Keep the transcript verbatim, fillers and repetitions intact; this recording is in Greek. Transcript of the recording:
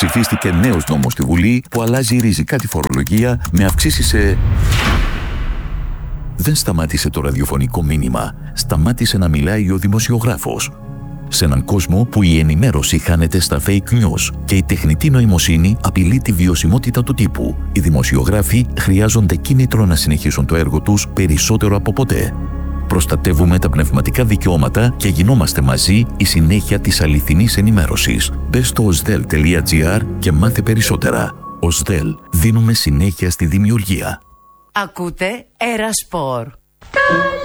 Ψηφίστηκε νέος νόμος στη Βουλή που αλλάζει ριζικά τη φορολογία με αυξήσεις σε... Δεν σταμάτησε το ραδιοφωνικό μήνυμα. Σταμάτησε να μιλάει ο δημοσιογράφος. Σε έναν κόσμο που η ενημέρωση χάνεται στα fake news και η τεχνητή νοημοσύνη απειλεί τη βιωσιμότητα του τύπου, οι δημοσιογράφοι χρειάζονται κίνητρο να συνεχίσουν το έργο τους περισσότερο από ποτέ. Προστατεύουμε τα πνευματικά δικαιώματα και γινόμαστε μαζί η συνέχεια της αληθινής ενημέρωσης. Μπες στο osdel τελεία gr και μάθε περισσότερα. Osdel, δίνουμε συνέχεια στη δημιουργία. Ακούτε Era Sport.